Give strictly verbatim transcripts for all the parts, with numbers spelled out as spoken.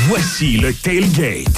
Voici le Tailgate.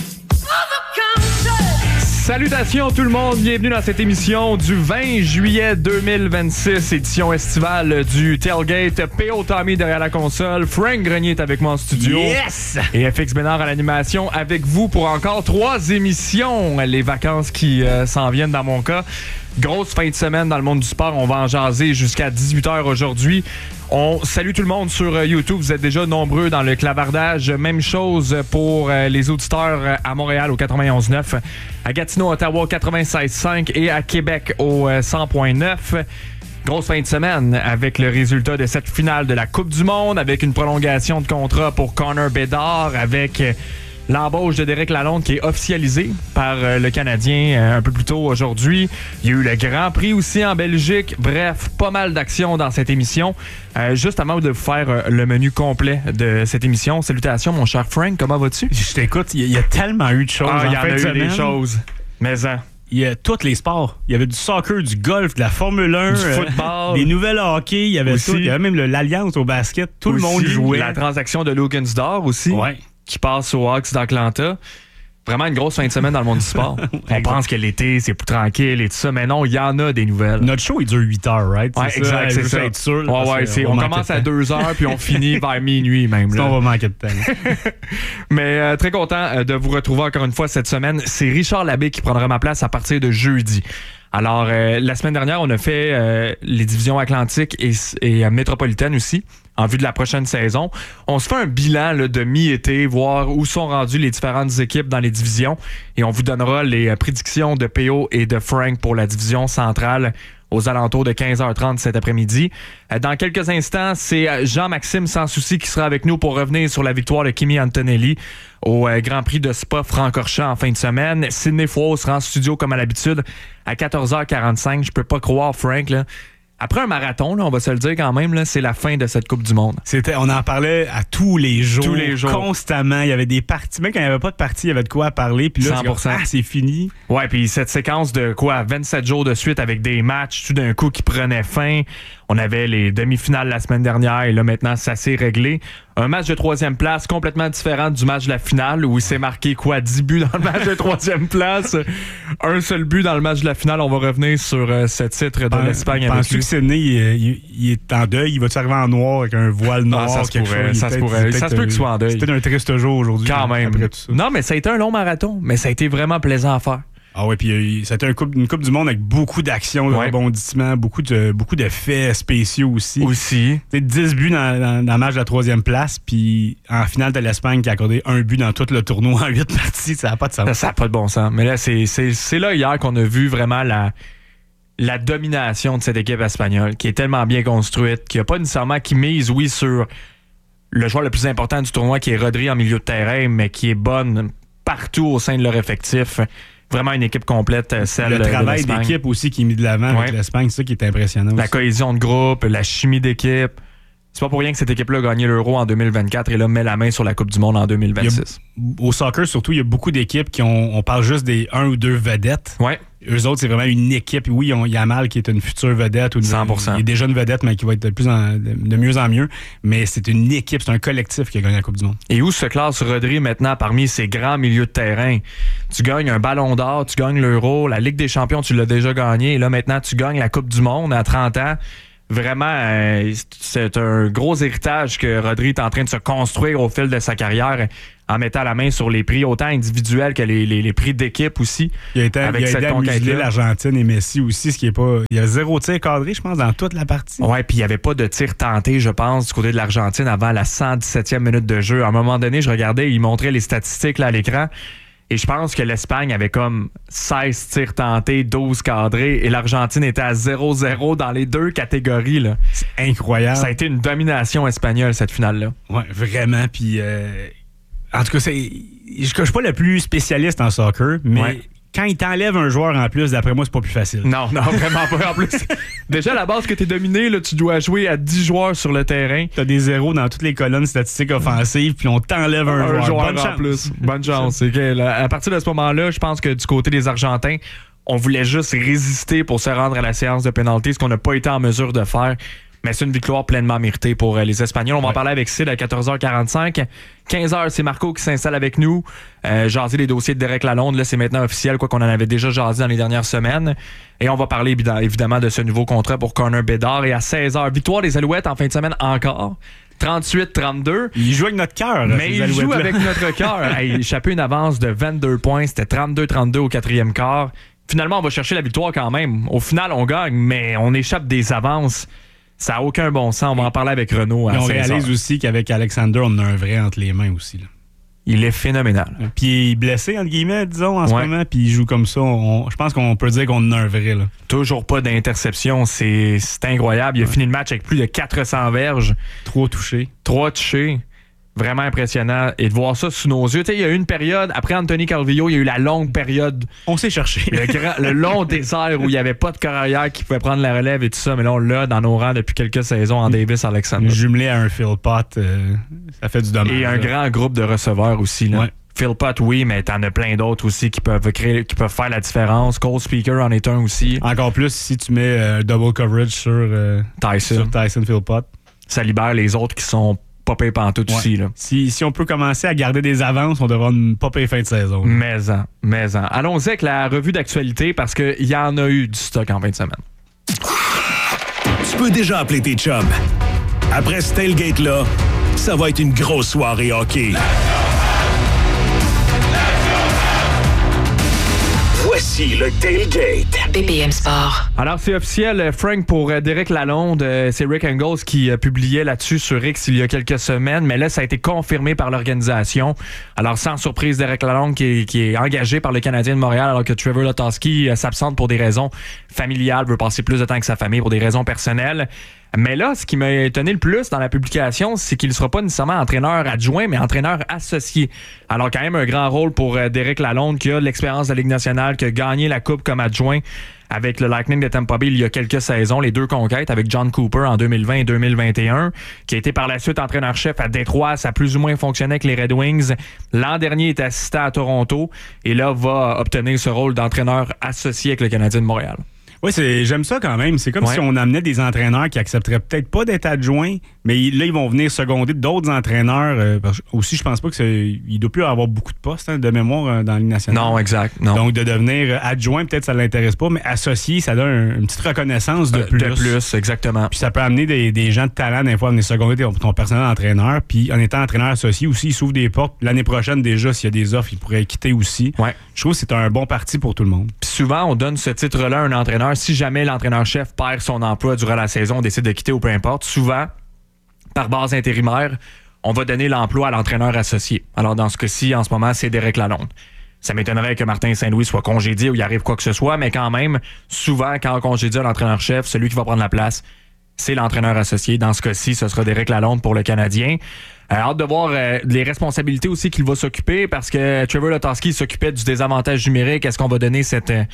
Salutations tout le monde, bienvenue dans cette émission du vingt juillet deux mille vingt-six, édition estivale du Tailgate. P O Tommy derrière la console, Frank Grenier est avec moi en studio. Yes! Et F X Bénard à l'animation avec vous pour encore trois émissions. Les vacances qui euh, s'en viennent dans mon cas. Grosse fin de semaine dans le monde du sport, on va en jaser jusqu'à dix-huit heures aujourd'hui. On salue tout le monde sur YouTube, vous êtes déjà nombreux dans le clavardage. Même chose pour les auditeurs à Montréal au quatre-vingt-onze neuf, à Gatineau, Ottawa au quatre-vingt-seize cinq et à Québec au cent neuf. Grosse fin de semaine avec le résultat de cette finale de la Coupe du Monde, avec une prolongation de contrat pour Connor Bedard, avec l'embauche de Derek Lalonde qui est officialisée par euh, le Canadien euh, un peu plus tôt aujourd'hui. Il y a eu le Grand Prix aussi en Belgique. Bref, pas mal d'actions dans cette émission. Euh, juste avant de vous faire euh, le menu complet de cette émission. Salutations, mon cher Frank. Comment vas-tu? Je t'écoute. Il y, y a tellement eu de choses. Ah, il y en en a eu semaine. des choses. Mais hein. Il y a tous les sports. Il y avait du soccer, du golf, de la Formule un, du football, euh, des nouvelles hockey. Il y avait aussi. tout. Il y avait même le, l'Alliance au basket. Tout aussi, le monde jouait. La transaction de Lugansdor aussi. Ouais. Qui passe aux Hawks d'Atlanta. Vraiment une grosse fin de semaine dans le monde du sport. On pense que l'été, c'est plus tranquille et tout ça, mais non, il y en a des nouvelles. Notre show, il dure huit heures, right? Ouais, c'est exact, ça, c'est ça. Être sûr, ouais, ouais, c'est, on, on commence à deux heures puis on finit vers minuit même. Là. On va manquer de temps. Mais euh, très content euh, de vous retrouver encore une fois cette semaine. C'est Richard Labbé qui prendra ma place à partir de jeudi. Alors, euh, la semaine dernière, on a fait euh, les divisions Atlantique et, et euh, métropolitaine aussi, en vue de la prochaine saison. On se fait un bilan là, de mi-été, voir où sont rendues les différentes équipes dans les divisions. Et on vous donnera les euh, prédictions de P O et de Frank pour la division centrale aux alentours de quinze heures trente cet après-midi. Euh, dans quelques instants, c'est Jean-Maxime Sans Souci qui sera avec nous pour revenir sur la victoire de Kimi Antonelli au euh, Grand Prix de Spa-Francorchamps en fin de semaine. Sidney Fouault sera en studio comme à l'habitude à quatorze heures quarante-cinq. Je peux pas croire, Frank, là. Après un marathon, là, on va se le dire quand même, là, c'est la fin de cette Coupe du Monde. C'était, on en parlait à tous les jours, tous les jours, constamment. Il y avait des parties, même quand il n'y avait pas de partie, il y avait de quoi parler. Puis là, cent pour cent. Ah, c'est fini. Ouais, puis cette séquence de quoi, vingt-sept jours de suite avec des matchs, tout d'un coup qui prenaient fin. On avait les demi-finales la semaine dernière et là maintenant ça s'est réglé. Un match de troisième place complètement différent du match de la finale où il s'est marqué quoi, dix buts dans le match de troisième place, un seul but dans le match de la finale. On va revenir sur euh, ce titre de Pen- l'Espagne avec Penses-tu lui. que Sidney il, il, il est en deuil? Il va-tu arriver en noir avec un voile noir? Ah, ça se quelque pourrait, chose? ça se peut-être- pourrait. peut-être, Ça se peut qu'il soit en deuil. C'est peut-être un triste jour aujourd'hui. Quand même. Après tout ça. Non, mais ça a été un long marathon, mais ça a été vraiment plaisant à faire. Ah ouais, puis ça a été un coupe, une Coupe du Monde avec beaucoup d'actions, de ouais. rebondissements, beaucoup de, beaucoup de faits spéciaux aussi. Aussi. T'sais, dix buts dans, dans, dans le match de la troisième place, puis en finale de l'Espagne qui a accordé un but dans tout le tournoi en huit parties, ça n'a pas de sens. Ça n'a pas de bon sens. Mais là, c'est, c'est, c'est là hier qu'on a vu vraiment la, la domination de cette équipe espagnole, qui est tellement bien construite, qui n'a pas nécessairement qui mise, oui, sur le joueur le plus important du tournoi, qui est Rodri en milieu de terrain, mais qui est bonne partout au sein de leur effectif. Vraiment une équipe complète, celle le travail de l'Espagne. d'équipe aussi qui est mis de l'avant ouais. avec l'Espagne, c'est ça qui est impressionnant. La aussi. cohésion de groupe, la chimie d'équipe. C'est pas pour rien que cette équipe-là a gagné l'Euro en deux mille vingt-quatre et là met la main sur la Coupe du Monde en deux mille vingt-six. Il y a, au soccer, surtout, il y a beaucoup d'équipes qui ont. On parle juste des un ou deux vedettes. Ouais. Eux autres, c'est vraiment une équipe. Oui, il y a Yamal qui est une future vedette. Ou une, cent pour cent. Il est déjà une vedette, mais qui va être de, plus en, de, de mieux en mieux. Mais c'est une équipe, c'est un collectif qui a gagné la Coupe du Monde. Et où se classe Rodri maintenant parmi ces grands milieux de terrain? Tu gagnes un ballon d'or, tu gagnes l'Euro, la Ligue des champions, tu l'as déjà gagné. Et là, maintenant, tu gagnes la Coupe du Monde à trente ans. Vraiment, euh, c'est un gros héritage que Rodri est en train de se construire au fil de sa carrière en mettant la main sur les prix, autant individuels que les, les, les prix d'équipe aussi. Il a été, avec il a cette aidé à museler l'Argentine et Messi aussi, ce qui est pas... Il y a zéro tir cadré, je pense, dans toute la partie. Ouais, puis il n'y avait pas de tir tenté, je pense, du côté de l'Argentine avant la cent dix-septième minute de jeu. À un moment donné, je regardais, il montrait les statistiques là, à l'écran. Et je pense que l'Espagne avait comme seize tirs tentés, douze cadrés, et l'Argentine était à zéro zéro dans les deux catégories. Là. C'est incroyable. Ça a été une domination espagnole, cette finale-là. Ouais, vraiment. Puis, euh, en tout cas, c'est, je ne suis pas le plus spécialiste en soccer, mais ouais. quand il t'enlève un joueur en plus, d'après moi, c'est pas plus facile. Non, non, vraiment pas. En plus, déjà, à la base que tu es dominé, là, tu dois jouer à dix joueurs sur le terrain. Tu as des zéros dans toutes les colonnes statistiques offensives, puis on t'enlève un, un joueur. joueur Bonne en chance. plus. Bonne chance. C'est que, là, à partir de ce moment-là, je pense que du côté des Argentins, on voulait juste résister pour se rendre à la séance de pénalité, ce qu'on n'a pas été en mesure de faire. Mais c'est une victoire pleinement méritée pour euh, les Espagnols. On va ouais. en parler avec Sid à quatorze heures quarante-cinq. quinze heures, c'est Marco qui s'installe avec nous. Euh, jaser les dossiers de Derek Lalonde. Là, c'est maintenant officiel, quoi qu'on en avait déjà jasé dans les dernières semaines. Et on va parler évidemment de ce nouveau contrat pour Connor Bedard. Et à seize heures, victoire des Alouettes en fin de semaine encore. trente-huit trente-deux. Il joue avec notre cœur. Mais il joue avec notre cœur. Hey, échappé une avance de vingt-deux points. C'était trente-deux trente-deux au quatrième quart. Finalement, on va chercher la victoire quand même. Au final, on gagne, mais on échappe des avances. Ça n'a aucun bon sens. On va en parler avec Renaud à on seize heures. Réalise aussi qu'avec Alexander, on a un vrai entre les mains aussi. Là. Il est phénoménal. Puis il est blessé, entre guillemets, disons, en ce ouais. moment. Puis il joue comme ça. On, je pense qu'on peut dire qu'on a un vrai. Là. Toujours pas d'interception. C'est, c'est incroyable. Il a ouais. fini le match avec plus de quatre cents verges. Trois touchés. Trois touchés. Vraiment impressionnant. Et de voir ça sous nos yeux. Tu sais, il y a eu une période, après Anthony Calvillo, il y a eu la longue période. On s'est cherché. Le, grand, le long désert où il n'y avait pas de carrière qui pouvait prendre la relève et tout ça. Mais là, on l'a dans nos rangs depuis quelques saisons en Davis Alexander. Jumelé à un Phil Pott, euh, ça fait du dommage. Et un là. grand groupe de receveurs aussi. Là. Ouais. Phil Pott, oui, mais t'en as plein d'autres aussi qui peuvent créer, qui peuvent faire la différence. Cole Speaker en est un aussi. Encore plus si tu mets un euh, double coverage sur, euh, Tyson. sur Tyson Phil Pott. Ça libère les autres qui sont pas payés pantoute ouais. aussi. Là. Si, si on peut commencer à garder des avances, on devrait une pas payer fin de saison. Mais-en, mais-en. Allons-y avec la revue d'actualité parce qu'il y en a eu du stock en fin de semaine. Tu peux déjà appeler tes chums. Après ce tailgate-là, ça va être une grosse soirée hockey. Voici le Tailgate. B P M Sport. Alors, c'est officiel, Frank, pour Derek Lalonde. C'est Rick Engels qui publiait là-dessus sur X il y a quelques semaines, mais là, ça a été confirmé par l'organisation. Alors, sans surprise, Derek Lalonde qui est, qui est engagé par le Canadien de Montréal, alors que Trevor Lotowski s'absente pour des raisons familiales, veut passer plus de temps avec sa famille pour des raisons personnelles. Mais là, ce qui m'a étonné le plus dans la publication, c'est qu'il ne sera pas nécessairement entraîneur adjoint, mais entraîneur associé. Alors, quand même, un grand rôle pour euh, Derek Lalonde, qui a l'expérience de la Ligue nationale, qui a gagné la Coupe comme adjoint avec le Lightning de Tampa Bay il y a quelques saisons, les deux conquêtes avec John Cooper en deux mille vingt et deux mille vingt et un, qui a été par la suite entraîneur-chef à Détroit. Ça a plus ou moins fonctionné avec les Red Wings. L'an dernier, il était assistant à Toronto et là, va obtenir ce rôle d'entraîneur associé avec le Canadien de Montréal. Oui, c'est, j'aime ça quand même. C'est comme ouais. si on amenait des entraîneurs qui accepteraient peut-être pas d'être adjoints, mais là, ils vont venir seconder d'autres entraîneurs. Euh, parce que aussi, je pense pas qu'il doit plus avoir beaucoup de postes hein, de mémoire euh, dans la Ligue nationale. Non, exact. Non. Donc, de devenir adjoint, peut-être ça l'intéresse pas, mais associé, ça donne un, une petite reconnaissance de euh, plus. De plus, exactement. Puis ça peut amener des, des gens de talent, des fois, à venir seconder ton, ton personnel entraîneur. Puis en étant entraîneur associé aussi, il s'ouvre des portes. L'année prochaine, déjà, s'il y a des offres, il pourrait quitter aussi. Ouais. Je trouve que c'est un bon parti pour tout le monde. Puis souvent, on donne ce titre-là à un entraîneur. Si jamais l'entraîneur-chef perd son emploi durant la saison, on décide de quitter ou peu importe, souvent, par base intérimaire, on va donner l'emploi à l'entraîneur associé. Alors, dans ce cas-ci, en ce moment, c'est Derek Lalonde. Ça m'étonnerait que Martin Saint-Louis soit congédié ou il arrive quoi que ce soit, mais quand même, souvent, quand on congédie l'entraîneur-chef, celui qui va prendre la place, c'est l'entraîneur associé. Dans ce cas-ci, ce sera Derek Lalonde pour le Canadien. Euh, hâte de voir euh, les responsabilités aussi qu'il va s'occuper parce que Trevor Lotowski s'occupait du désavantage numérique. Est-ce qu'on va donner cette, euh,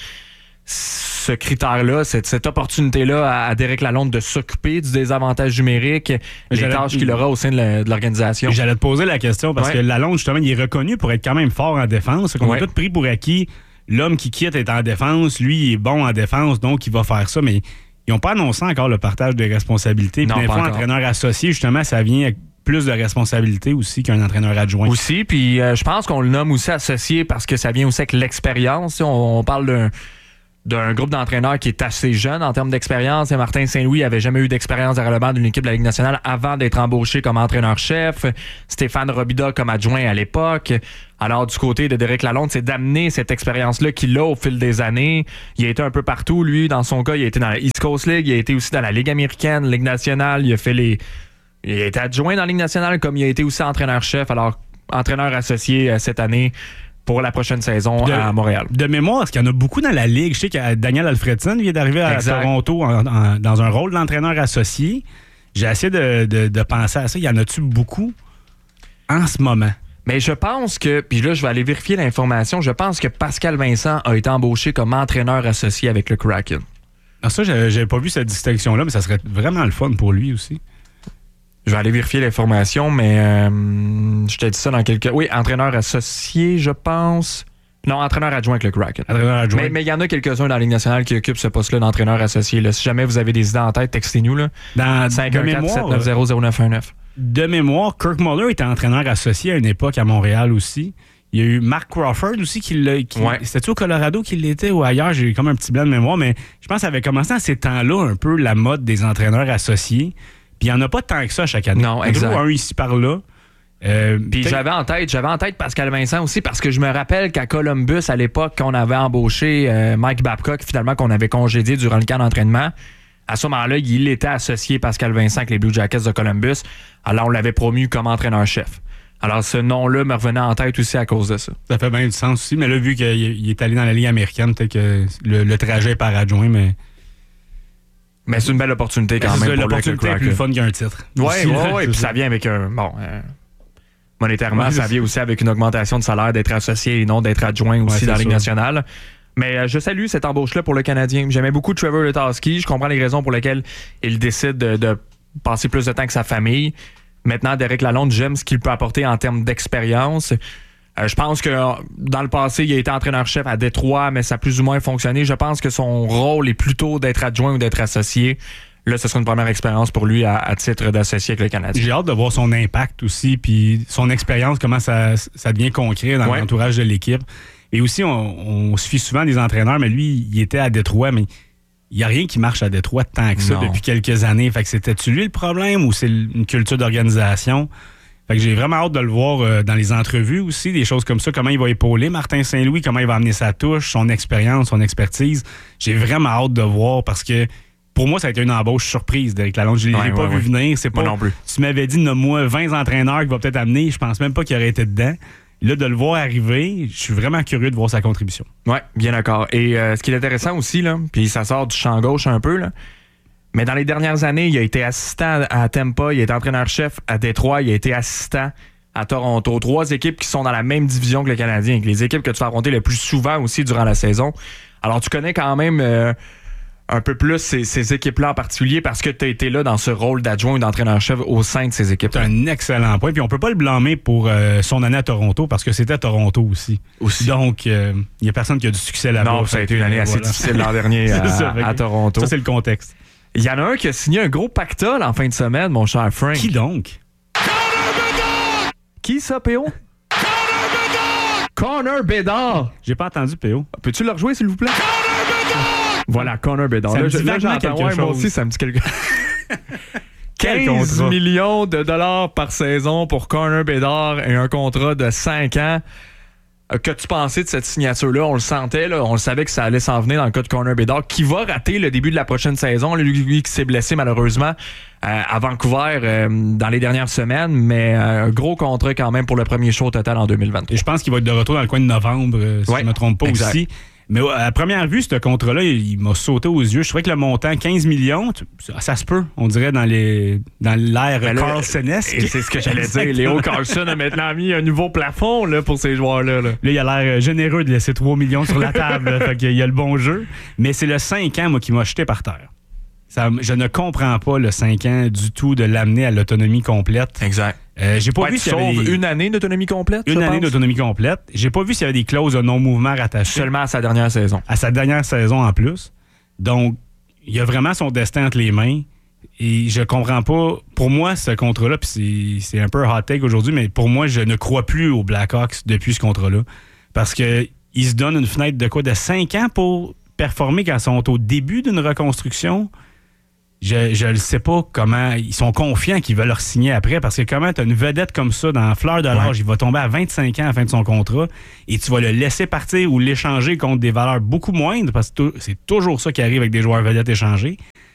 ce critère-là, cette, cette opportunité-là à, à Derek Lalonde de s'occuper du désavantage numérique, les J'allais... tâches qu'il aura au sein de, la, de l'organisation? J'allais te poser la question parce ouais. que Lalonde, justement, il est reconnu pour être quand même fort en défense. On ouais. a tous pris pour acquis. L'homme qui quitte est en défense. Lui, il est bon en défense, donc il va faire ça. Mais ils n'ont pas annoncé encore le partage des responsabilités. Puis des fois, entraîneur associé, justement, ça vient avec plus de responsabilités aussi qu'un entraîneur adjoint. Aussi, puis euh, je pense qu'on le nomme aussi associé parce que ça vient aussi avec l'expérience. On, on parle d'un, d'un groupe d'entraîneurs qui est assez jeune en termes d'expérience. Et Martin Saint-Louis n'avait jamais eu d'expérience derrière le banc d'une équipe de la Ligue nationale avant d'être embauché comme entraîneur-chef. Stéphane Robida comme adjoint à l'époque. Alors, du côté de Derek Lalonde, c'est d'amener cette expérience-là qu'il a au fil des années. Il a été un peu partout, lui. Dans son cas, il a été dans la East Coast League, il a été aussi dans la Ligue américaine, Ligue nationale. Il a fait les... Il a été adjoint dans la Ligue nationale, comme il a été aussi entraîneur-chef. Alors, entraîneur associé euh, cette année pour la prochaine saison de, à Montréal. De mémoire, est-ce qu'il y en a beaucoup dans la Ligue? Je sais que Daniel Alfredson vient d'arriver à exact. Toronto en, en, dans un rôle d'entraîneur associé. J'ai essayé de, de, de penser à ça. Y en a-tu beaucoup en ce moment? Mais je pense que, puis là, je vais aller vérifier l'information, je pense que Pascal Vincent a été embauché comme entraîneur associé avec le Kraken. Alors ça, j'avais pas vu cette distinction-là, mais ça serait vraiment le fun pour lui aussi. Je vais aller vérifier l'information, mais euh, je t'ai dit ça dans quelques... Oui, entraîneur associé, je pense. Non, entraîneur adjoint avec le Kraken. Entraîneur adjoint. Mais il y en a quelques-uns dans la Ligue nationale qui occupent ce poste-là d'entraîneur associé. Là. Si jamais vous avez des idées en tête, textez-nous. Là. Dans cinq un quatre sept neuf zéro zéro neuf un neuf. De mémoire, Kirk Muller était entraîneur associé à une époque à Montréal aussi. Il y a eu Mark Crawford aussi qui l'a. Qui, ouais. C'était-tu au Colorado qu'il l'était ou ailleurs? J'ai comme un petit blanc de mémoire, mais je pense que ça avait commencé à ces temps-là un peu la mode des entraîneurs associés. Puis il n'y en a pas tant que ça chaque année. Non, exact. Un ici par là. Euh, Puis j'avais en tête, j'avais en tête Pascal Vincent aussi parce que je me rappelle qu'à Columbus, à l'époque, qu'on avait embauché euh, Mike Babcock, finalement qu'on avait congédié durant le camp d'entraînement. À ce moment-là, il était associé Pascal Vincent avec les Blue Jackets de Columbus. Alors on l'avait promu comme entraîneur-chef. Alors ce nom-là me revenait en tête aussi à cause de ça. Ça fait bien du sens aussi, mais là, vu qu'il est allé dans la Ligue américaine, peut-être que le, le trajet est par adjoint, mais. Mais c'est une belle opportunité quand c'est même. C'est l'opportunité plus fun qu'un titre. Oui, oui, oui. Puis ça vient avec un. Bon. Euh, monétairement, ouais, ça vient aussi avec une augmentation de salaire d'être associé et non d'être adjoint aussi ouais, dans la Ligue nationale. Mais euh, je salue cette embauche-là pour le Canadien. J'aimais beaucoup Trevor Letowski. Je comprends les raisons pour lesquelles il décide de, de passer plus de temps que sa famille. Maintenant, Derek Lalonde, j'aime ce qu'il peut apporter en termes d'expérience. Euh, je pense que dans le passé, il a été entraîneur-chef à Détroit, mais ça a plus ou moins fonctionné. Je pense que son rôle est plutôt d'être adjoint ou d'être associé. Là, ce sera une première expérience pour lui à, à titre d'associé avec le Canadien. J'ai hâte de voir son impact aussi, puis son expérience, comment ça, ça devient concret dans ouais. l'entourage de l'équipe. Et aussi, on, on se fie souvent des entraîneurs, mais lui, il était à Détroit, mais il n'y a rien qui marche à Détroit tant que ça non. depuis quelques années. Fait que c'était-tu lui le problème ou c'est une culture d'organisation? Fait que j'ai vraiment hâte de le voir euh, dans les entrevues aussi, des choses comme ça, comment il va épauler Martin Saint-Louis, comment il va amener sa touche, son expérience, son expertise. J'ai vraiment hâte de voir parce que pour moi, ça a été une embauche surprise d'Éric Lalonde. Je ne l'ai ouais, pas ouais, vu ouais. venir. C'est pas, moi non plus. Tu m'avais dit, nomme-moi vingt entraîneurs qu'il va peut-être amener. Je pense même pas qu'il aurait été dedans. Là, de le voir arriver, je suis vraiment curieux de voir sa contribution. Oui, bien d'accord. Et euh, ce qui est intéressant aussi, là, puis ça sort du champ gauche un peu, là, mais dans les dernières années, il a été assistant à Tampa, il a été entraîneur-chef à Détroit, il a été assistant à Toronto. Trois équipes qui sont dans la même division que le Canadien, les équipes que tu vas affronter le plus souvent aussi durant la saison. Alors, tu connais quand même euh, un peu plus ces, ces équipes-là en particulier parce que tu as été là dans ce rôle d'adjoint ou d'entraîneur-chef au sein de ces équipes. C'est un excellent point. Puis on peut pas le blâmer pour euh, son année à Toronto parce que c'était à Toronto aussi. aussi. Donc, il euh, n'y a personne qui a du succès là-bas. Non, ça a été une année assez voilà. difficile l'an dernier à, ça, à Toronto. Ça, c'est le contexte. Il y en a un qui a signé un gros pactole en fin de semaine, mon cher Frank. Qui donc? Qui ça, P O? Connor Bedard. J'ai pas entendu, P O. Peux-tu le rejouer, s'il vous plaît? Voilà, Connor Bedard. Ça là, me dit là, j'entends, quelque ouais, chose. moi aussi, ça me dit quelque quinze millions de dollars par saison pour Connor Bedard et un contrat de cinq ans. Que tu pensais de cette signature-là? On le sentait, là, on le savait que ça allait s'en venir dans le cas de Connor Bedard, qui va rater le début de la prochaine saison. Lui, lui qui s'est blessé malheureusement euh, à Vancouver euh, dans les dernières semaines, mais euh, un gros contrat quand même pour le premier show total en deux mille vingt-trois. Et je pense qu'il va être de retour dans le coin de novembre, euh, si ouais, je ne me trompe pas exact. aussi. Mais à la première vue, ce contrat-là, il, il m'a sauté aux yeux. Je trouvais que le montant, quinze millions, ça, ça se peut, on dirait, dans les dans l'ère Carlsonesque. Et c'est ce que j'allais dire. Léo Carlson a maintenant mis un nouveau plafond là, pour ces joueurs-là. Là. là, il a l'air généreux de laisser trois millions sur la table. Fait qu'il y a le bon jeu. Mais c'est le cinq ans, moi, qui m'a jeté par terre. Ça, je ne comprends pas le cinq ans du tout de l'amener à l'autonomie complète. Exact. Euh, j'ai pas ouais, vu s'il y avait des... une année d'autonomie complète. Une année pense. d'autonomie complète. J'ai pas vu s'il y avait des clauses de non-mouvement rattachées. Seulement à sa dernière saison. À sa dernière saison en plus. Donc, il a vraiment son destin entre les mains. Et je comprends pas. Pour moi, ce contrat-là, puis c'est, c'est un peu hot take aujourd'hui, mais pour moi, je ne crois plus aux Blackhawks depuis ce contrat-là. Parce que ils se donnent une fenêtre de quoi? De cinq ans pour performer quand ils sont au début d'une reconstruction. Je ne sais pas comment ils sont confiants qu'ils veulent leur signer après parce que comment tu as une vedette comme ça dans la fleur de l'âge, ouais. il va tomber à vingt-cinq ans à la fin de son contrat et tu vas le laisser partir ou l'échanger contre des valeurs beaucoup moindres parce que c'est toujours ça qui arrive avec des joueurs vedettes échangés.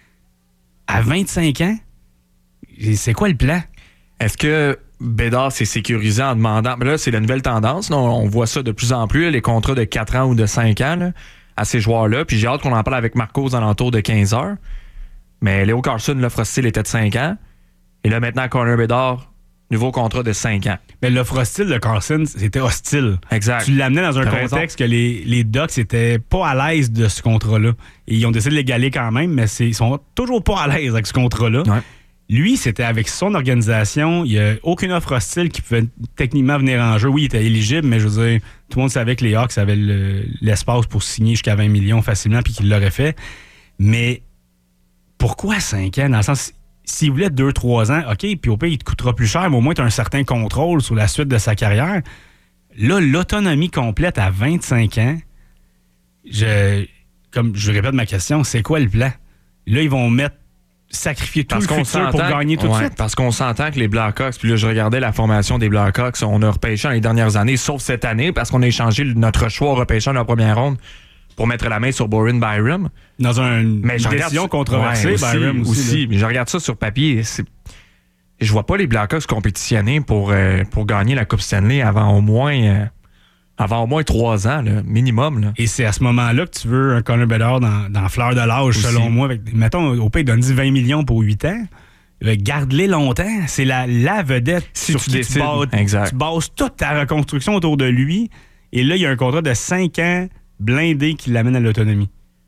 À vingt-cinq ans, c'est quoi le plan? Est-ce que Bédard s'est sécurisé en demandant... Là, c'est la nouvelle tendance. Là, on voit ça de plus en plus, là, les contrats de quatre ans ou de cinq ans là, à ces joueurs-là. Puis j'ai hâte qu'on en parle avec Marco aux alentours de quinze heures. Mais Léo Carlson, l'offre hostile était de cinq ans. Et là, maintenant, Connor Bedard, nouveau contrat de cinq ans. Mais l'offre hostile de Carlson, c'était hostile. Exact. Tu l'amenais dans un T'as contexte raison. que les, les Ducks n'étaient pas à l'aise de ce contrat-là. Et ils ont décidé de l'égaler quand même, mais c'est, ils sont toujours pas à l'aise avec ce contrat-là. Ouais. Lui, c'était avec son organisation. Il n'y a aucune offre hostile qui pouvait techniquement venir en jeu. Oui, il était éligible, mais je veux dire, tout le monde savait que les Hawks avaient le, l'espace pour signer jusqu'à vingt millions facilement puis qu'ils l'auraient fait. Mais pourquoi cinq ans? Dans le sens, s'il voulait deux trois ans, OK, puis au pire, il te coûtera plus cher, mais au moins, tu as un certain contrôle sur la suite de sa carrière. Là, l'autonomie complète à vingt-cinq ans, je, comme je répète ma question, c'est quoi le plan? Là, ils vont mettre sacrifier tout parce le futur pour gagner tout ouais, de suite. Parce qu'on s'entend que les Blackhawks, puis là, je regardais la formation des Blackhawks, on a repêché dans les dernières années, sauf cette année, parce qu'on a échangé notre choix au repêchage de la première ronde pour mettre la main sur Bowen Byram. Dans un, mais une décision controversée, ouais, aussi, Byram aussi. aussi mais je regarde ça sur papier, c'est... je vois pas les Blackhawks compétitionner pour, euh, pour gagner la Coupe Stanley avant au moins... Euh, Avant au moins trois ans, là, minimum. Là. Et c'est à ce moment-là que tu veux un Connor Bedard dans, dans fleur de l'âge, aussi. Selon moi. Avec, mettons, au pays, donne-y vingt millions pour huit ans. Garde-les longtemps. C'est la, la vedette si sur tu qui décides. tu bases, exact. tu bases toute ta reconstruction autour de lui. Et là, il y a un contrat de cinq ans blindé qui l'amène à l'autonomie.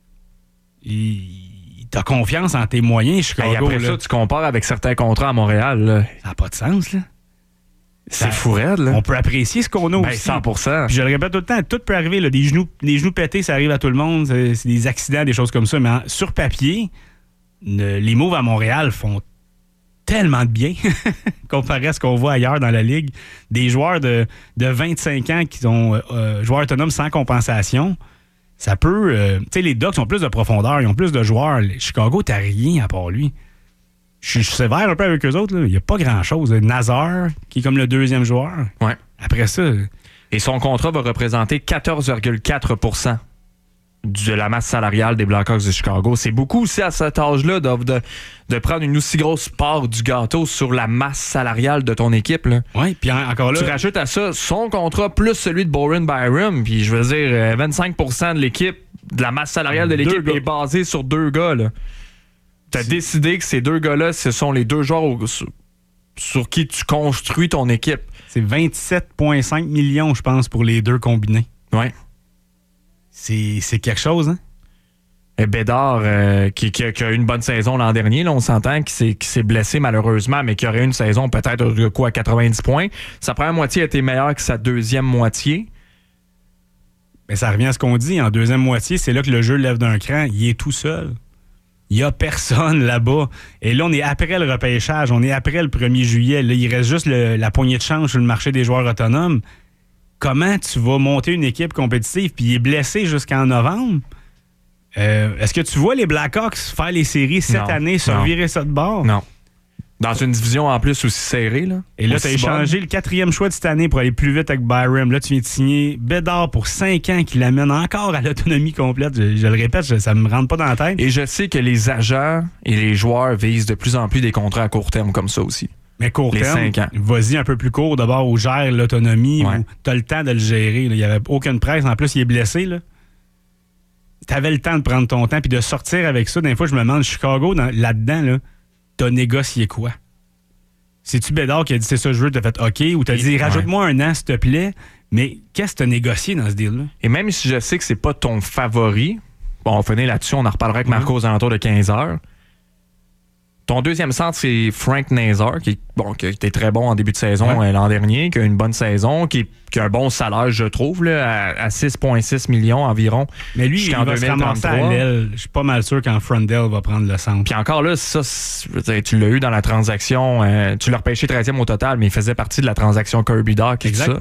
Il, t'as confiance en tes moyens, Chicago. Et après là. ça, tu compares avec certains contrats à Montréal. Là. Ça n'a pas de sens, là. C'est fou raide, là. On peut apprécier ce qu'on a ben, aussi. cent pour cent. Puis je le répète tout le temps, tout peut arriver. Là, des, genoux, des genoux pétés, ça arrive à tout le monde. C'est, c'est des accidents, des choses comme ça. Mais en, sur papier, ne, les moves à Montréal font tellement de bien comparé à ce qu'on voit ailleurs dans la Ligue. Des joueurs de, de vingt-cinq ans qui sont euh, joueurs autonomes sans compensation. Ça peut... Euh, tu sais, les Ducks ont plus de profondeur, ils ont plus de joueurs. Chicago, t'as rien à part lui. Je suis sévère un peu avec eux autres. Il n'y a pas grand-chose. Nazar, qui est comme le deuxième joueur. Ouais. Après ça... Et son contrat va représenter quatorze virgule quatre pour cent de la masse salariale des Blackhawks de Chicago. C'est beaucoup aussi à cet âge-là de, de, de prendre une aussi grosse part du gâteau sur la masse salariale de ton équipe. Oui, puis encore là... Tu rajoutes à ça son contrat plus celui de Bowen Byram, puis je veux dire, vingt-cinq pour cent de l'équipe, de la masse salariale de l'équipe est basée sur deux gars, là. Tu as décidé que ces deux gars-là, ce sont les deux joueurs au, sur, sur qui tu construis ton équipe. C'est vingt-sept virgule cinq millions, je pense, pour les deux combinés. Oui. C'est, c'est quelque chose, hein? Et Bédard, euh, qui, qui, a, qui a eu une bonne saison l'an dernier, là, on s'entend, qui s'est, qui s'est blessé malheureusement, mais qui aurait eu une saison peut-être de quoi, quatre-vingt-dix points. Sa première moitié a été meilleure que sa deuxième moitié. Mais ça revient à ce qu'on dit. En deuxième moitié, c'est là que le jeu lève d'un cran. Il est tout seul. Il n'y a personne là-bas. Et là, on est après le repêchage. On est après le premier juillet. Là, il reste juste le, la poignée de change sur le marché des joueurs autonomes. Comment tu vas monter une équipe compétitive? Puis il est blessé jusqu'en novembre. Euh, est-ce que tu vois les Blackhawks faire les séries cette non, année, se non. revirer ça de bord? Non. Dans une division en plus aussi serrée. Là, Et là, tu as échangé le quatrième choix de cette année pour aller plus vite avec Byram. Là, tu viens de signer Bédard pour cinq ans qui l'amène encore à l'autonomie complète. Je, je le répète, je, ça me rentre pas dans la tête. Et je sais que les agents et les joueurs visent de plus en plus des contrats à court terme comme ça aussi. Mais court les terme, cinq ans. Vas-y un peu plus court d'abord où gère l'autonomie, ouais. où tu as le temps de le gérer. Il n'y avait aucune presse. En plus, il est blessé. Là. Tu avais le temps de prendre ton temps puis de sortir avec ça. Des fois, je me demande, Chicago, dans, là-dedans, là, tu as négocié quoi? C'est-tu Bédard qui a dit c'est ça je veux, t'as fait OK, ou t'as dit rajoute-moi un an s'il te plaît, mais qu'est-ce que t'as négocié dans ce deal-là? Et même si je sais que c'est pas ton favori, bon, on va finir là-dessus, on en reparlera avec Marco aux alentours de quinze heures. Ton deuxième centre, c'est Frank Nazar, qui, bon, qui était très bon en début de saison ouais. l'an dernier, qui a une bonne saison, qui, qui a un bon salaire, je trouve, là, à, à six virgule six millions environ. Mais lui, il va se ramasser à l'aile. Je suis pas mal sûr qu'en Frondell va prendre le centre. Puis encore là, ça, tu l'as eu dans la transaction. Euh, tu l'as repêché treizième au total, mais il faisait partie de la transaction Kirby Dach et tout ça.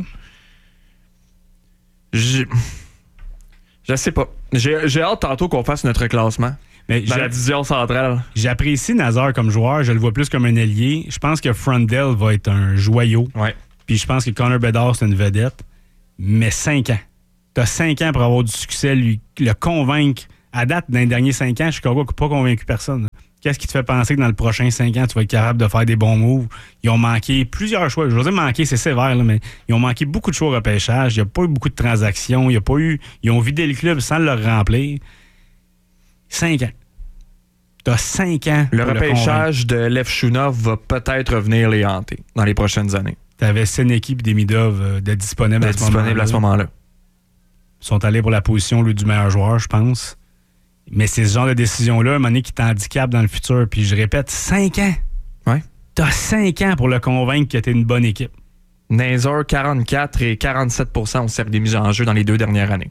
Je, je sais pas. J'ai, j'ai hâte tantôt qu'on fasse notre classement. Mais dans la division centrale. J'apprécie Nazar comme joueur. Je le vois plus comme un ailier. Je pense que Frondell va être un joyau. Ouais. Puis je pense que Connor Bedard, c'est une vedette. Mais cinq ans. Tu as cinq ans pour avoir du succès, lui, le convaincre. À date, dans les derniers cinq ans, Chicago n'a pas convaincu personne. Qu'est-ce qui te fait penser que dans le prochain cinq ans, tu vas être capable de faire des bons moves? Ils ont manqué plusieurs choix. Je veux dire manquer, c'est sévère, là, mais ils ont manqué beaucoup de choix au repêchage. Il n'y a pas eu beaucoup de transactions. Il y a pas eu. Ils ont vidé le club sans le remplir. Cinq ans. T'as cinq ans. Le repêchage de Lev Shunov va peut-être venir les hanter dans les prochaines années. T'avais Seneki et Demidov euh, d'être disponibles d'être à ce moment-là. à ce moment-là. Ils sont allés pour la position lui, du meilleur joueur, je pense. Mais c'est ce genre de décision-là, à un moment donné, qui t'handicape dans le futur. Puis je répète, cinq ans. Ouais. T'as cinq ans pour le convaincre que t'es une bonne équipe. Nazar, quarante-quatre et quarante-sept pour cent au cercle des mises en jeu dans les deux dernières années.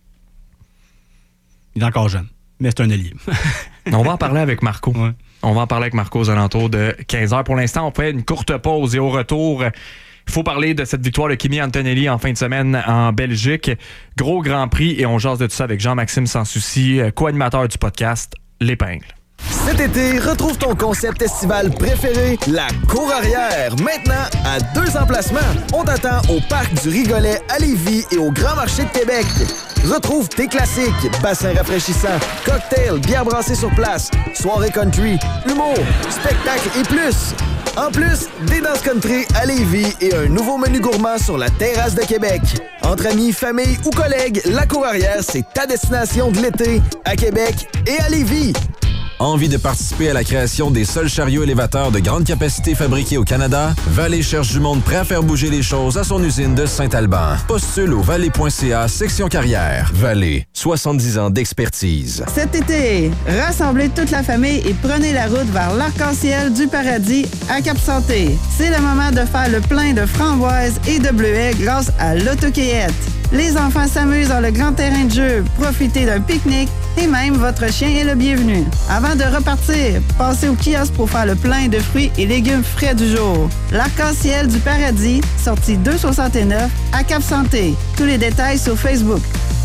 Il est encore jeune, mais c'est un allié. On va en parler avec Marco. Ouais. On va en parler avec Marco aux alentours de quinze heures. Pour l'instant, on fait une courte pause et au retour, il faut parler de cette victoire de Kimi Antonelli en fin de semaine en Belgique. Gros Grand Prix et on jase de tout ça avec Jean-Maxime Sans Souci, co-animateur du podcast L'Épingle. Cet été, retrouve ton concept estival préféré, la Cour Arrière. Maintenant, à deux emplacements. On t'attend au Parc du Rigolet à Lévis et au Grand Marché de Québec. Retrouve tes classiques, bassins rafraîchissants, cocktails, bières brassées sur place, soirée country, humour, spectacles et plus. En plus, des danses country à Lévis et un nouveau menu gourmand sur la terrasse de Québec. Entre amis, famille ou collègues, la Cour Arrière, c'est ta destination de l'été à Québec et à Lévis. Envie de participer à la création des seuls chariots élévateurs de grande capacité fabriqués au Canada? Vallée cherche du monde prêt à faire bouger les choses à son usine de Saint-Alban. Postule au vallée point c a section carrière. Vallée, soixante-dix ans d'expertise. Cet été, rassemblez toute la famille et prenez la route vers l'arc-en-ciel du paradis à Cap-Santé. C'est le moment de faire le plein de framboises et de bleuets grâce à l'autocueillette. Les enfants s'amusent dans le grand terrain de jeu, profitez d'un pique-nique et même votre chien est le bienvenu. Avant de repartir, passez au kiosque pour faire le plein de fruits et légumes frais du jour. L'arc-en-ciel du paradis, sortie deux soixante-neuf à Cap-Santé. Tous les détails sur Facebook.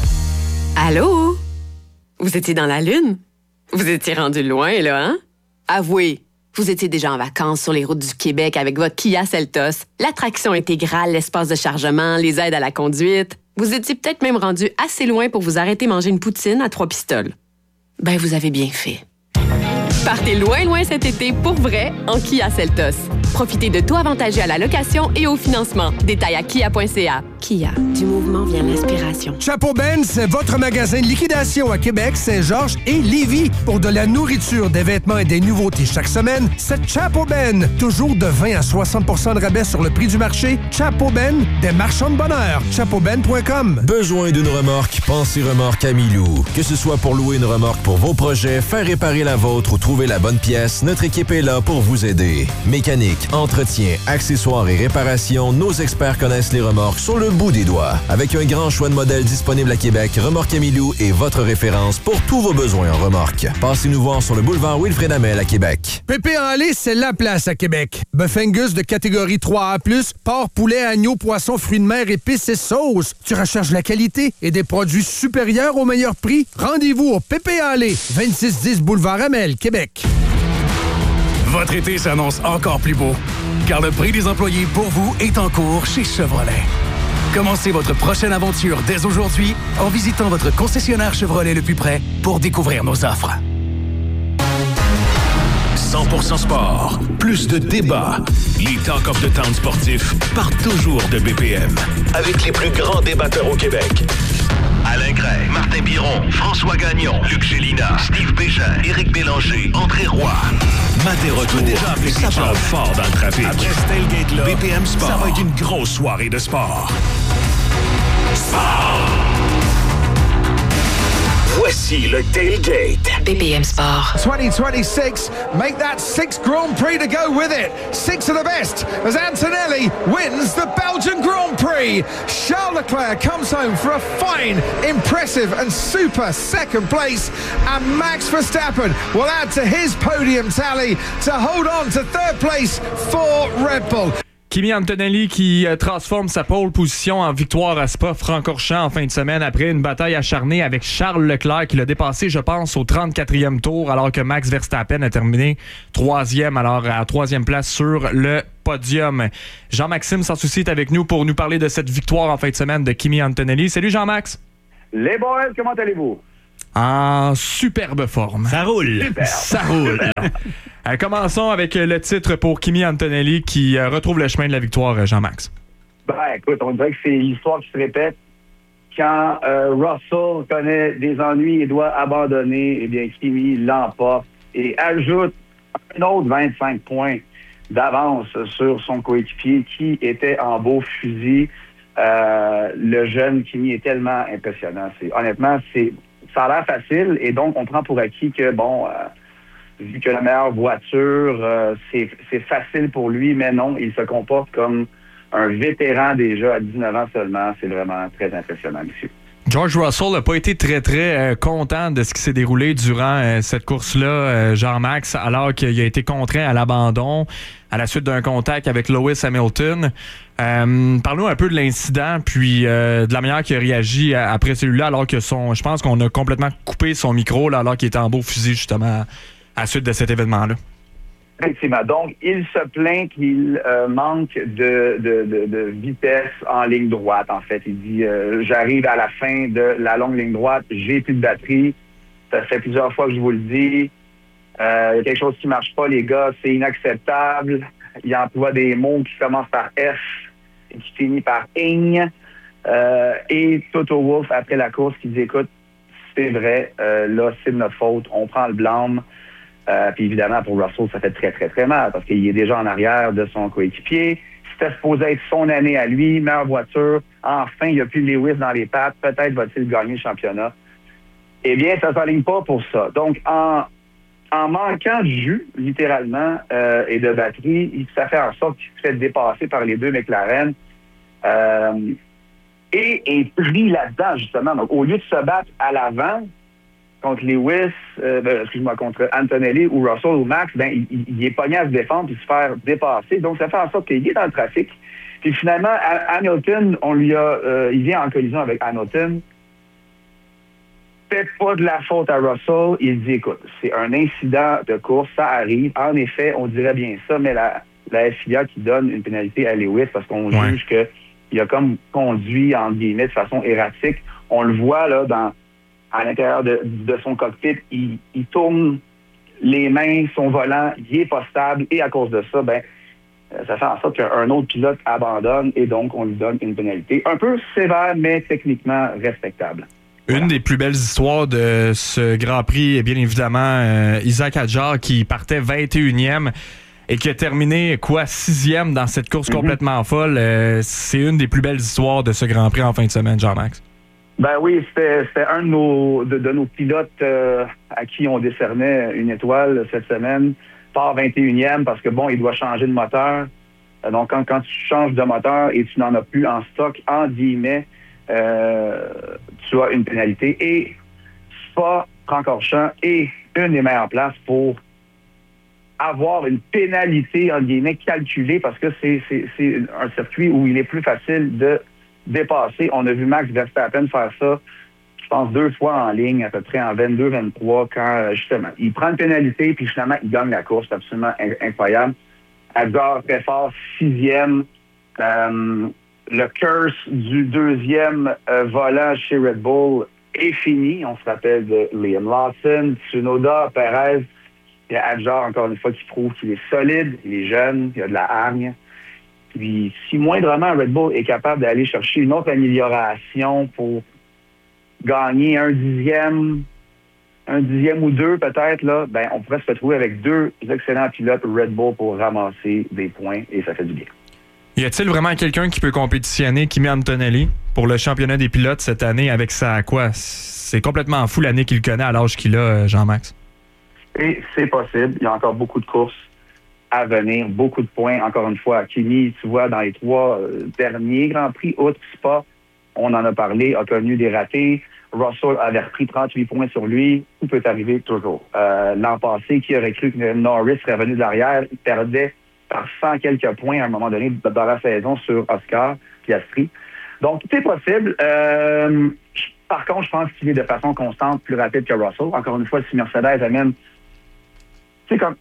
Allô? Vous étiez dans la Lune? Vous étiez rendu loin, là, hein? Avouez, vous étiez déjà en vacances sur les routes du Québec avec votre Kia Seltos, l'attraction intégrale, l'espace de chargement, les aides à la conduite. Vous étiez peut-être même rendu assez loin pour vous arrêter manger une poutine à trois pistoles. Ben, vous avez bien fait. Partez loin, loin cet été pour vrai en Kia Seltos. Profitez de taux avantagés à la location et au financement. Détails à kia point c a. Kia, du mouvement vient l'inspiration. Chapeau Ben, c'est votre magasin de liquidation à Québec, Saint-Georges et Lévis. Pour de la nourriture, des vêtements et des nouveautés chaque semaine, c'est Chapeau Ben. Toujours de vingt à soixante pour cent de rabais sur le prix du marché. Chapeau Ben, des marchands de bonheur. chapeau ben point com. Besoin d'une remorque? Pensez remorque à Milou. Que ce soit pour louer une remorque pour vos projets, faire réparer la vôtre ou trouver la bonne pièce, notre équipe est là pour vous aider. Mécanique, entretien, accessoires et réparation, nos experts connaissent les remorques sur le bout des doigts. Avec un grand choix de modèles disponibles à Québec, Remorque Amilou est votre référence pour tous vos besoins en remorque. Passez-nous voir sur le boulevard Wilfrid Hamel à Québec. Pépé en lait, c'est la place à Québec. Bœuf Angus de catégorie trois A plus, porc, poulet, agneau, poisson, fruits de mer, épices et sauces. Tu recherches la qualité et des produits supérieurs au meilleur prix? Rendez-vous au Pépé en lait, vingt-six dix boulevard Hamel, Québec. Votre été s'annonce encore plus beau, car le prix des employés pour vous est en cours chez Chevrolet. Commencez votre prochaine aventure dès aujourd'hui en visitant votre concessionnaire Chevrolet le plus près pour découvrir nos offres. cent pour cent sport, plus de débats. Les Talk of the Town sportifs partent toujours de B P M. Avec les plus grands débatteurs au Québec. Alain Gray, Martin Biron, François Gagnon, Luc Gélina, Steve Bégin, Éric Bélanger, André Roy. Maté retour, déjà appelé ça parle fort dans le trafic. Après ce tailgate-là, B P M Sport, ça va être une grosse soirée de sport. Sport! Voici le tailgate. B P M Sport. twenty twenty-six, make that sixth Grand Prix to go with it. Six of the best as Antonelli wins the Belgian Grand Prix. Charles Leclerc comes home for a fine, impressive and super second place. And Max Verstappen will add to his podium tally to hold on to third place for Red Bull. Kimi Antonelli qui euh, transforme sa pole position en victoire à Spa-Francorchamps en fin de semaine après une bataille acharnée avec Charles Leclerc qui l'a dépassé, je pense, au trente-quatrième tour alors que Max Verstappen a terminé troisième, alors à troisième place sur le podium. Jean-Maxime Sans Souci est avec nous pour nous parler de cette victoire en fin de semaine de Kimi Antonelli. Salut Jean-Max! Les boys, comment allez-vous? En superbe forme. Ça roule. Super. Ça roule. Euh, commençons avec le titre pour Kimi Antonelli qui euh, retrouve le chemin de la victoire, Jean-Max. Ben, écoute, on dirait que c'est l'histoire qui se répète. Quand euh, Russell connaît des ennuis et doit abandonner, eh bien, Kimi l'emporte et ajoute un autre vingt-cinq points d'avance sur son coéquipier qui était en beau fusil. Euh, le jeune Kimi est tellement impressionnant. C'est, honnêtement, c'est, ça a l'air facile et donc on prend pour acquis que, bon... Euh, vu que la meilleure voiture, euh, c'est, c'est facile pour lui, mais non, il se comporte comme un vétéran déjà à dix-neuf ans seulement. C'est vraiment très impressionnant, monsieur. George Russell n'a pas été très, très euh, content de ce qui s'est déroulé durant euh, cette course-là, euh, Jean-Max, alors qu'il a été contraint à l'abandon à la suite d'un contact avec Lewis Hamilton. Euh, parle-nous un peu de l'incident, puis euh, de la manière qu'il a réagi après celui-là, alors que son, je pense qu'on a complètement coupé son micro, là, alors qu'il était en beau fusil, justement, à la suite de cet événement-là. Effectivement. Donc, il se plaint qu'il euh, manque de, de, de, de vitesse en ligne droite, en fait. Il dit euh, « J'arrive à la fin de la longue ligne droite, j'ai plus de batterie. Ça fait plusieurs fois que je vous le dis. Euh, il y a quelque chose qui ne marche pas, les gars. C'est inacceptable. » Il emploie des mots qui commencent par F et qui finissent par « ing euh, ». Et Toto Wolff, après la course, qui dit « Écoute, c'est vrai, euh, là, c'est de notre faute. On prend le blâme. » Euh, puis évidemment, pour Russell, ça fait très, très, très mal parce qu'il est déjà en arrière de son coéquipier. C'était supposé être son année à lui, meilleure voiture. Enfin, il n'y a plus Lewis dans les pattes. Peut-être va-t-il gagner le championnat. Eh bien, ça ne s'aligne pas pour ça. Donc, en, en manquant de jus, littéralement, euh, et de batterie, ça fait en sorte qu'il se fait dépasser par les deux McLaren euh, et est pris là-dedans, justement. Donc, au lieu de se battre à l'avant, contre Lewis, euh, ben, excuse-moi, contre Antonelli ou Russell ou Max, ben, il, il est pogné à se défendre puis se faire dépasser. Donc, ça fait en sorte qu'il est dans le trafic. Puis finalement, Hamilton, on lui a, euh, il vient en collision avec Hamilton. Peut-être pas de la faute à Russell. Il dit, écoute, c'est un incident de course, ça arrive. En effet, on dirait bien ça, mais la, la F I A qui donne une pénalité à Lewis parce qu'on ouais. juge qu'il a comme conduit, en guillemets, de façon erratique. On le voit, là, dans à l'intérieur de, de son cockpit, il, il tourne les mains, son volant, il est pas stable, et à cause de ça, ben, ça fait en sorte qu'un autre pilote abandonne, et donc on lui donne une pénalité un peu sévère, mais techniquement respectable. Une des plus belles histoires de ce Grand Prix est bien évidemment euh, Isaac Hadjar qui partait vingt et unième et qui a terminé, quoi, sixième dans cette course mm-hmm. complètement folle. Euh, c'est une des plus belles histoires de ce Grand Prix en fin de semaine, Jean-Max. Ben oui, c'était, c'était un de nos, de, de nos pilotes euh, à qui on décernait une étoile cette semaine, part vingt et unième parce que, bon, il doit changer de moteur. Euh, donc, quand, quand tu changes de moteur et tu n'en as plus en stock, en guillemets, euh, tu as une pénalité. Et Spa, Francorchamps est une des meilleures places pour avoir une pénalité, en guillemets, calculée parce que c'est, c'est, c'est un circuit où il est plus facile de dépasser. On a vu Max Verstappen faire ça, je pense, deux fois en ligne, à peu près en vingt-deux vingt-trois, quand, justement, il prend une pénalité, puis finalement, il gagne la course. C'est absolument incroyable. Hadjar très fort, sixième. Euh, le curse du deuxième euh, volant chez Red Bull est fini. On se rappelle de Liam Lawson, Tsunoda, Perez. Il y a Hadjar, encore une fois, qui prouve qu'il est solide, il est jeune, il a de la hargne. Puis, si moindrement Red Bull est capable d'aller chercher une autre amélioration pour gagner un dixième, un dixième ou deux peut-être, là, ben, on pourrait se retrouver avec deux excellents pilotes Red Bull pour ramasser des points et ça fait du bien. Y a-t-il vraiment quelqu'un qui peut compétitionner Kimi Antonelli pour le championnat des pilotes cette année avec sa quoi? C'est complètement fou l'année qu'il connaît à l'âge qu'il a, Jean-Max. Et c'est possible. Il y a encore beaucoup de courses à venir, beaucoup de points. Encore une fois, Kimi, tu vois, dans les trois euh, derniers Grands Prix, outre Spa, on en a parlé, a connu des ratés. Russell avait repris trente-huit points sur lui. Tout peut arriver toujours. Euh, l'an passé, qui aurait cru que Norris serait venu de l'arrière, il perdait par cent quelques points à un moment donné dans la saison sur Oscar Piastri. Donc, tout est possible. Euh, par contre, je pense qu'il est de façon constante plus rapide que Russell. Encore une fois, si Mercedes amène... Tu sais, comme...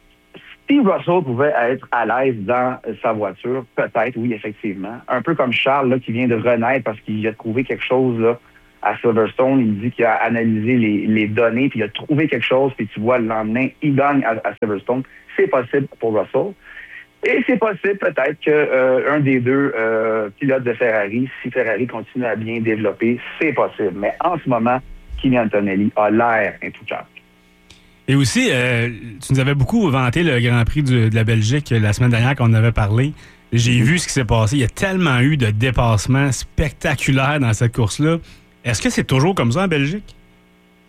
Si Russell pouvait être à l'aise dans sa voiture, peut-être, oui, effectivement. Un peu comme Charles, là, qui vient de renaître parce qu'il a trouvé quelque chose là, à Silverstone. Il dit qu'il a analysé les, les données, puis il a trouvé quelque chose, puis tu vois, le lendemain, il gagne à, à Silverstone. C'est possible pour Russell. Et c'est possible, peut-être, qu'un euh, des deux euh, pilotes de Ferrari, si Ferrari continue à bien développer, c'est possible. Mais en ce moment, Kimi Antonelli a l'air intouchable. Et aussi, euh, tu nous avais beaucoup vanté le Grand Prix du, de la Belgique la semaine dernière quand on avait parlé. J'ai vu ce qui s'est passé. Il y a tellement eu de dépassements spectaculaires dans cette course-là. Est-ce que c'est toujours comme ça en Belgique?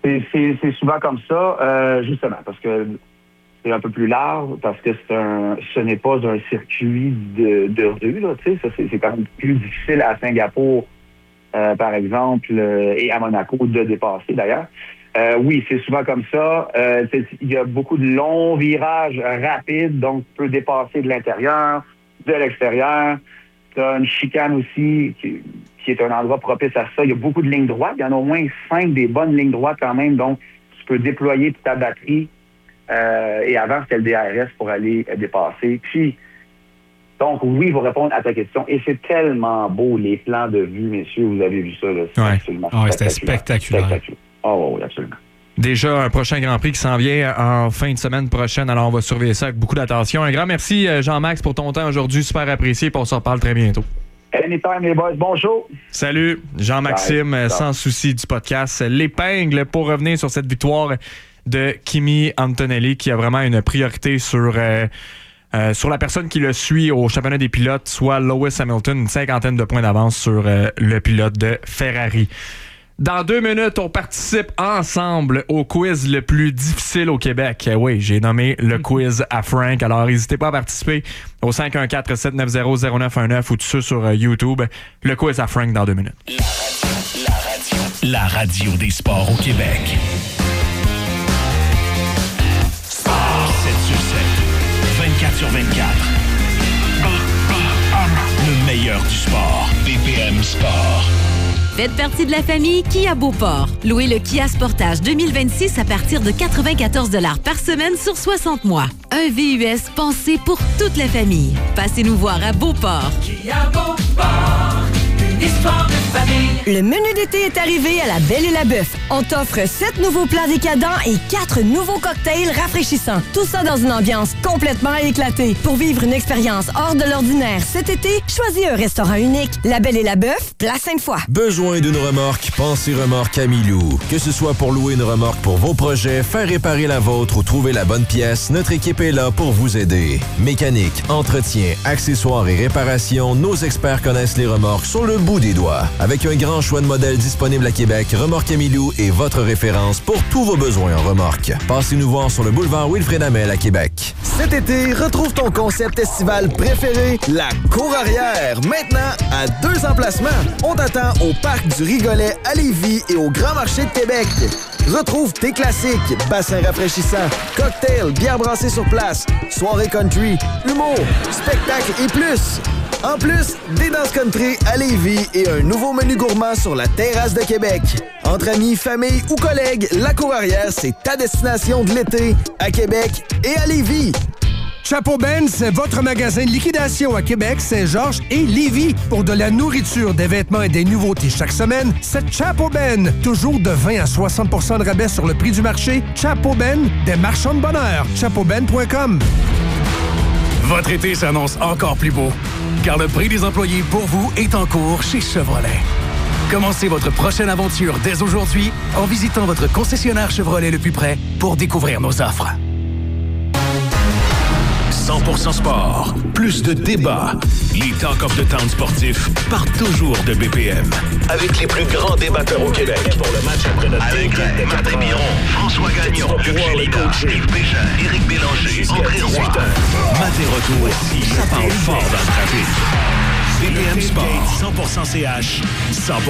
c'est, c'est, c'est souvent comme ça, euh, justement, parce que c'est un peu plus large, parce que c'est un, ce n'est pas un circuit de, de rue, là, tu sais, ça, c'est, c'est quand même plus difficile à Singapour, euh, par exemple, euh, et à Monaco de dépasser, d'ailleurs. Euh, oui, c'est souvent comme ça. Euh, il y a beaucoup de longs virages rapides, donc tu peux dépasser de l'intérieur, de l'extérieur. Tu as une chicane aussi qui, qui est un endroit propice à ça. Il y a beaucoup de lignes droites. Il y en a au moins cinq des bonnes lignes droites quand même, donc tu peux déployer toute ta batterie. Euh, et avant, c'était le D R S pour aller euh, dépasser. Puis, donc oui, pour répondre à ta question, et c'est tellement beau, les plans de vue, messieurs, vous avez vu ça, là, c'est ouais. absolument ouais, spectaculaire. C'était spectaculaire. spectaculaire. Oh, oui, absolument. Déjà un prochain Grand Prix qui s'en vient en fin de semaine prochaine, alors on va surveiller ça avec beaucoup d'attention. Un grand merci, Jean-Max, pour ton temps aujourd'hui, super apprécié, puis on se reparle très bientôt. Anytime, les boys, bonjour. Salut, Jean-Maxime, Bye. sans souci du podcast. L'épingle pour revenir sur cette victoire de Kimi Antonelli, qui a vraiment une priorité sur... Euh, Euh, sur la personne qui le suit au championnat des pilotes, soit Lewis Hamilton, une cinquantaine de points d'avance sur euh, le pilote de Ferrari. Dans deux minutes, on participe ensemble au quiz le plus difficile au Québec. Euh, oui, j'ai nommé le quiz à Frank. Alors, n'hésitez pas à participer au cinq un quatre, sept neuf zéro, zéro neuf un neuf ou tout ça sur euh, YouTube. Le quiz à Frank dans deux minutes. La radio, la radio, la radio des sports au Québec. Sport sept sur sept, vingt-quatre sur vingt-quatre. B P M. Le meilleur du sport. B P M Sport. Faites partie de la famille Kia Beauport. Louez le Kia Sportage deux mille vingt-six à partir de quatre-vingt-quatorze dollars par semaine sur soixante mois. Un V U S pensé pour toute la famille. Passez-nous voir à Beauport. Kia Beauport, une histoire de famille. Le menu d'été est arrivé à la Belle et la Bœuf. On t'offre sept nouveaux plats décadents et quatre nouveaux cocktails rafraîchissants. Tout ça dans une ambiance complètement éclatée. Pour vivre une expérience hors de l'ordinaire cet été, choisis un restaurant unique. La Belle et la Bœuf, place Sainte-Foy. Besoin d'une remorque? Pensez Remorque Camilou. Que ce soit pour louer une remorque pour vos projets, faire réparer la vôtre ou trouver la bonne pièce, notre équipe est là pour vous aider. Mécanique, entretien, accessoires et réparations, nos experts connaissent les remorques sur le bout des doigts. Avec un grand choix de modèles disponibles à Québec, Remorque Camilou est votre référence pour tous vos besoins en remorque. Passez-nous voir sur le boulevard Wilfrid Hamel à Québec. Cet été, retrouve ton concept estival préféré, la Cour Arrière. Maintenant, à deux emplacements. On t'attend au Parc du Rigolet à Lévis et au Grand Marché de Québec. Retrouve tes classiques, bassins rafraîchissants, cocktails, bières brassées sur place, soirée country, humour, spectacles et plus. En plus, des danses country à Lévis et un nouveau menu gourmand sur la terrasse de Québec. Entre amis, famille ou collègues, la Cour Arrière, c'est ta destination de l'été à Québec et à Lévis. Chapeau Ben, c'est votre magasin de liquidation à Québec, Saint-Georges et Lévis. Pour de la nourriture, des vêtements et des nouveautés chaque semaine, c'est Chapeau Ben. Toujours de vingt à soixante pour cent de rabais sur le prix du marché. Chapeau Ben, des marchands de bonheur. chapeau ben point com. Votre été s'annonce encore plus beau, car le prix des employés pour vous est en cours chez Chevrolet. Commencez votre prochaine aventure dès aujourd'hui en visitant votre concessionnaire Chevrolet le plus près pour découvrir nos offres. cent pour cent sport, plus de débats. Les Talk of the Town sportifs partent toujours de B P M. Avec les plus grands débatteurs au Québec. Pour le match après notre Alain Gray, Martin Biron, François Gagnon, Luc Gélina, Yves Bégin, Éric Bélanger, André Roy. Maté retour ici, ça parle fort dans le trafic. B P M Sport, cent pour cent C H, cent pour cent